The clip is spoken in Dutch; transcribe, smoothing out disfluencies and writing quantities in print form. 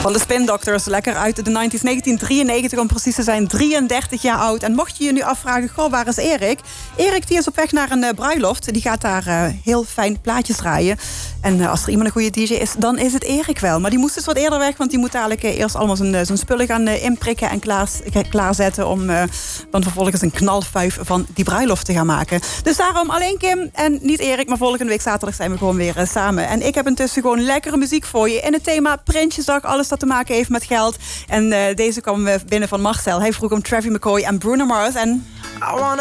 Van de Spin Doctors, lekker uit de 90's, 1993 om precies te zijn, 33 jaar oud. En mocht je je nu afvragen, goh, waar is Erik? Erik die is op weg naar een bruiloft. Die gaat daar heel fijn plaatjes draaien. En als er iemand een goede DJ is, dan is het Erik wel. Maar die moest dus wat eerder weg, want die moet dadelijk eerst allemaal zijn spullen gaan inprikken en klaarzetten om dan vervolgens een knalfuif van die bruiloft te gaan maken. Dus daarom alleen Kim en niet Erik, maar volgende week zaterdag zijn we gewoon weer samen. En ik heb intussen gewoon lekkere muziek voor je in het thema Prinsjesdag, alles dat te maken heeft met geld. En deze kwam binnen van Marcel. Hij vroeg om Travis McCoy en Bruno Mars en...